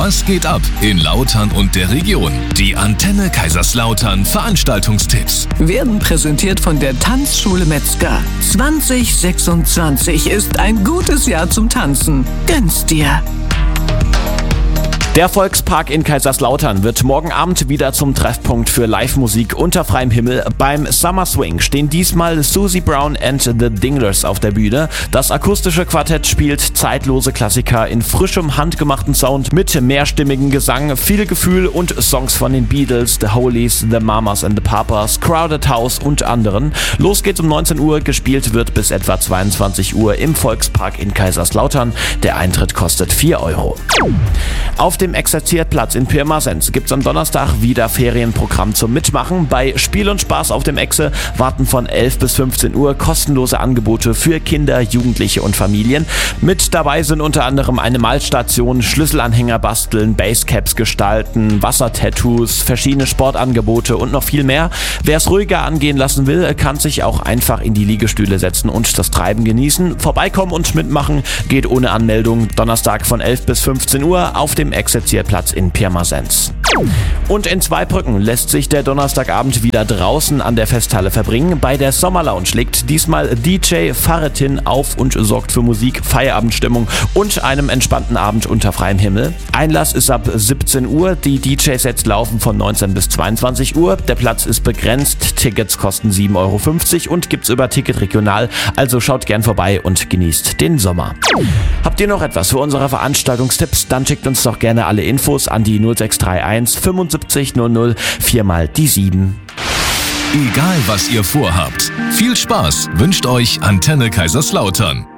Was geht ab in Lautern und der Region? Die Antenne Kaiserslautern Veranstaltungstipps werden präsentiert von der Tanzschule Metzger. 2026 ist ein gutes Jahr zum Tanzen. Gönn's dir! Der Volkspark in Kaiserslautern wird morgen Abend wieder zum Treffpunkt für Live-Musik unter freiem Himmel. Beim Summer Swing stehen diesmal Susie Brown and the Dinglers auf der Bühne. Das akustische Quartett spielt zeitlose Klassiker in frischem, handgemachten Sound mit mehrstimmigem Gesang, viel Gefühl und Songs von den Beatles, The Hollies, The Mamas and the Papas, Crowded House und anderen. Los geht's um 19 Uhr, gespielt wird bis etwa 22 Uhr im Volkspark in Kaiserslautern. Der Eintritt kostet 4 €. Auf dem Exerzierplatz in Pirmasens gibt's am Donnerstag wieder Ferienprogramm zum Mitmachen. Bei Spiel und Spaß auf dem Exe warten von 11 bis 15 Uhr kostenlose Angebote für Kinder, Jugendliche und Familien. Mit dabei sind unter anderem eine Malstation, Schlüsselanhänger basteln, Basecaps gestalten, Wassertattoos, verschiedene Sportangebote und noch viel mehr. Wer es ruhiger angehen lassen will, kann sich auch einfach in die Liegestühle setzen und das Treiben genießen. Vorbeikommen und mitmachen geht ohne Anmeldung. Donnerstag von 11 bis 15 Uhr auf dem Exerzierplatz in Pirmasens. Und in Zweibrücken lässt sich der Donnerstagabend wieder draußen an der Festhalle verbringen. Bei der Sommerlounge legt diesmal DJ Faretin auf und sorgt für Musik, Feierabendstimmung und einem entspannten Abend unter freiem Himmel. Einlass ist ab 17 Uhr, die DJ-Sets laufen von 19 bis 22 Uhr. Der Platz ist begrenzt, Tickets kosten 7,50 € und gibt's über Ticket Regional, also schaut gern vorbei und genießt den Sommer. Habt ihr noch etwas für unsere Veranstaltungstipps? Dann schickt uns doch gerne alle Infos an die 0631 75 00 4 die 7. Egal was ihr vorhabt, viel Spaß wünscht euch Antenne Kaiserslautern.